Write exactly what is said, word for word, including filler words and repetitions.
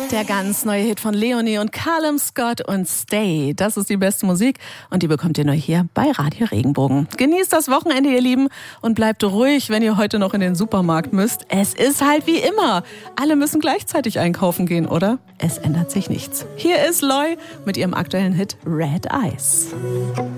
Der ganz neue Hit von Leonie und Callum Scott und Stay. Das ist die beste Musik und die bekommt ihr nur hier bei Radio Regenbogen. Genießt das Wochenende, ihr Lieben, und bleibt ruhig, wenn ihr heute noch in den Supermarkt müsst. Es ist halt wie immer. Alle müssen gleichzeitig einkaufen gehen, oder? Es ändert sich nichts. Hier ist Loy mit ihrem aktuellen Hit Red Eyes.